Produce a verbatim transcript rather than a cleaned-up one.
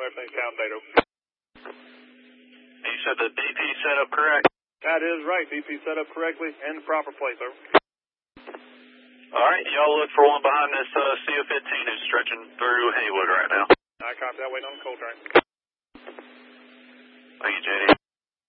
everything's down data. You said the D P set up correct? That is right. D P set up correctly in the proper place, over. All right, y'all look for one behind this uh, C O fifteen who's stretching through Haywood right now. I copy that, waiting on the coal train. Thank you, J D.